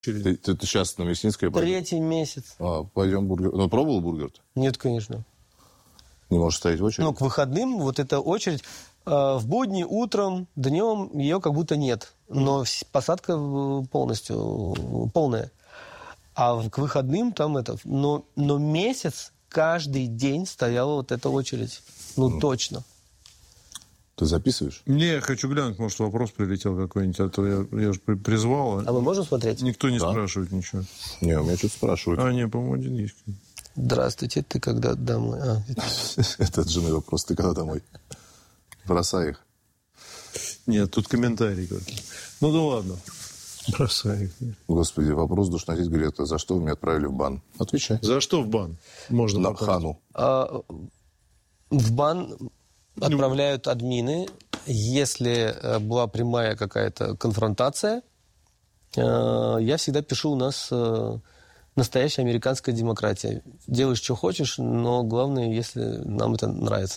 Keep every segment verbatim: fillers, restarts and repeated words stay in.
Ты, ты, ты сейчас на Мясницкой пойдешь? Третий месяц. А, пойдем бургер. Ну, пробовал бургер-то? Нет, конечно. Не можешь стоять в очередь? Ну, к выходным вот эта очередь. Э, в будни, утром, днем ее как будто нет. Но посадка полностью полная. А к выходным там это... Но, но месяц каждый день стояла вот эта очередь. Ну, mm. точно. Ты записываешь? Не, я хочу глянуть, может, вопрос прилетел какой-нибудь, а то я, я же призвал. А мы можем смотреть? Никто не да. спрашивает ничего. Не, у меня что-то спрашивают. А, не, по-моему, один есть. Здравствуйте, ты когда домой? А, это от жены вопрос, ты когда домой? Бросай их. Нет, тут комментарий какой-то. Ну да ладно. Бросай их. Господи, вопрос душнотить Грета. За что вы меня отправили в бан? Отвечай. За что в бан? Можно на хану. А, в бан отправляют админы, если была прямая какая-то конфронтация. Я всегда пишу, у нас настоящая американская демократия. Делаешь, что хочешь, но главное, если нам это нравится.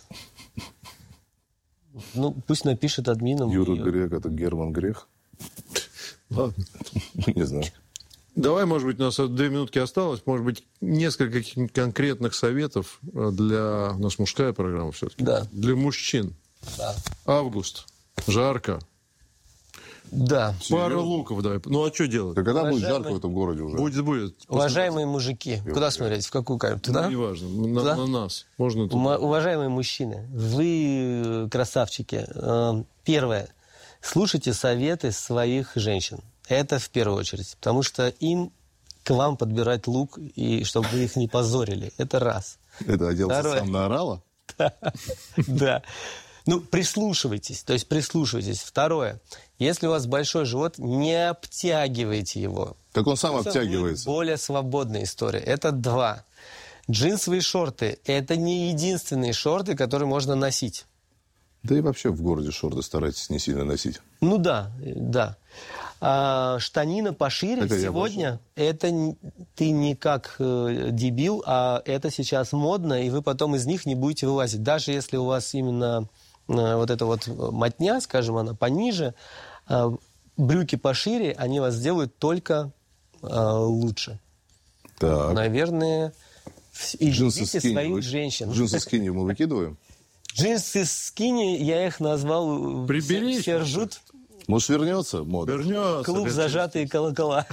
Ну, пусть напишет админам. Юра и... Грех, это Герман Грех? Ладно. Не знаю. Давай, может быть, у нас две минутки осталось. Может быть, несколько конкретных советов для... У нас мужская программа все-таки. Да. Для мужчин. Да. Август. Жарко. Да. Пара луков, давай. Ну, а что делать? Да когда Уважаемый... будет жарко в этом городе уже? Будет, будет. Уважаемые мужики. Я Куда смотреть? В какую камеру? Туда? Ну, неважно. На, на нас. Можно туда. Уважаемые мужчины, вы красавчики. Первое. Слушайте советы своих женщин. Это в первую очередь. Потому что им к вам подбирать лук, и чтобы вы их не позорили. Это раз. Это оделся Второе. Сам наорала? Да. Ну, прислушивайтесь. То есть прислушивайтесь. Второе. Если у вас большой живот, не обтягивайте его. Так он сам Это обтягивается. Более свободная история. Это два. Джинсовые шорты – это не единственные шорты, которые можно носить. Да и вообще в городе шорты старайтесь не сильно носить. Ну да, да. А штанина пошире это сегодня – это ты не как э, дебил, а это сейчас модно, и вы потом из них не будете вылазить. Даже если у вас именно э, вот эта вот мотня, скажем, она пониже, э, брюки пошире, они вас сделают только э, лучше. Так. Наверное, и джинсы любите скини. своих Вы... женщин. Джинсы скини мы выкидываем? Джинсы скини, я их назвал... Приберись. Все ржут. Может, вернется мода? Вернется. Клуб «Зажатые колокола».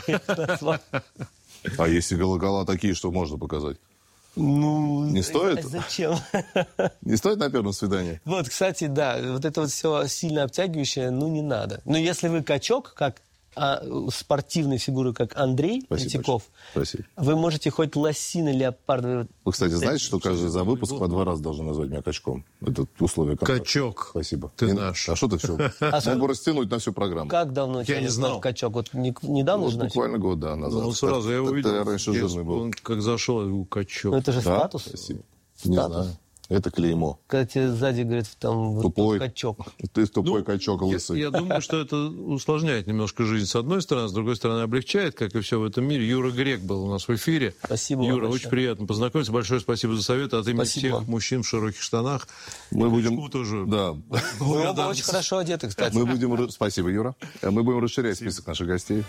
А если колокола такие, что можно показать? Ну, не стоит? Зачем? Не стоит на первом свидании? Вот, кстати, да, вот это вот все сильно обтягивающее, ну, не надо. Но если вы качок, как а, спортивной фигуры, как Андрей Третьяков, вы можете хоть лосины леопардовые... Вы, кстати, знаете, что каждый за выпуск по два раза должен назвать меня качком? Это условие контракта. Качок. Спасибо. Ты не... наш. А что ты все? Мог бы растянуть на всю программу. Как давно я не знал. Качок? Вот не, недавно вот же буквально год, да, назад. Ну, сразу я его увидел. Я раньше жирный был. Он как зашел, я говорю, качок. Ну, это же да? статус. Спасибо. Не знаю. Это клеймо. Когда тебе сзади говорят, там тупой, вот качок. Ты тупой ну, качок лысый. Я, я думаю, что это усложняет немножко жизнь с одной стороны, с другой стороны облегчает, как и все в этом мире. Юра Грек был у нас в эфире. Спасибо. Юра, вам очень приятно познакомиться. Большое спасибо за совет от имени спасибо. всех мужчин в широких штанах. Мы будем... тоже. Да. Вы оба очень хорошо одеты, кстати. Мы будем... Спасибо, Юра. Мы будем расширять список наших гостей.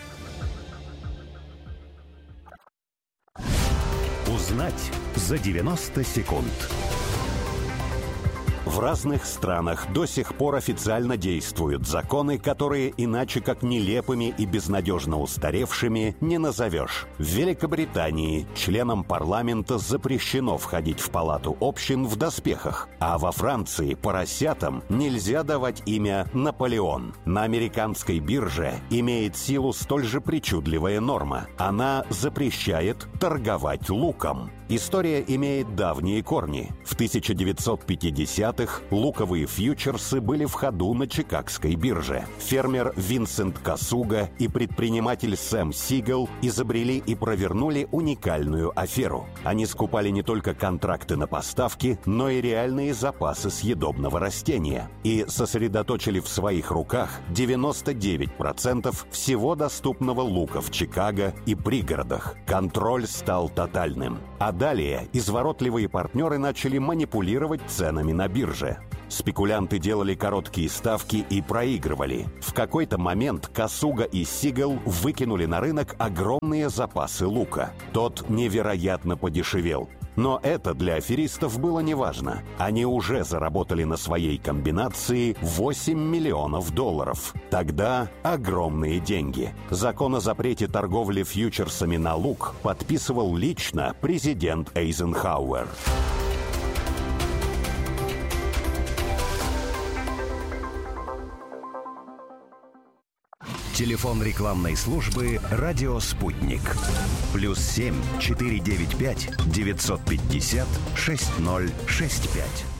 Узнать за девяносто секунд. В разных странах до сих пор официально действуют законы, которые иначе как нелепыми и безнадежно устаревшими не назовешь. В Великобритании членам парламента запрещено входить в палату общин в доспехах, а во Франции поросятам нельзя давать имя Наполеон. На американской бирже имеет силу столь же причудливая норма. Она запрещает торговать луком. История имеет давние корни. В тысяча девятьсот пятидесятых луковые фьючерсы были в ходу на Чикагской бирже. Фермер Винсент Касуга и предприниматель Сэм Сигел изобрели и провернули уникальную аферу. Они скупали не только контракты на поставки, но и реальные запасы съедобного растения. И сосредоточили в своих руках девяносто девять процентов всего доступного лука в Чикаго и пригородах. Контроль стал тотальным. А далее изворотливые партнеры начали манипулировать ценами на бирже. Спекулянты делали короткие ставки и проигрывали. В какой-то момент Касуга и Сигел выкинули на рынок огромные запасы лука. Тот невероятно подешевел. Но это для аферистов было неважно. Они уже заработали на своей комбинации восемь миллионов долларов. Тогда огромные деньги. Закон о запрете торговли фьючерсами на лук подписывал лично президент Эйзенхауэр. Телефон рекламной службы «Радио Спутник». Плюс семь четыре девять пять девятьсот пятьдесят шесть ноль шесть пять.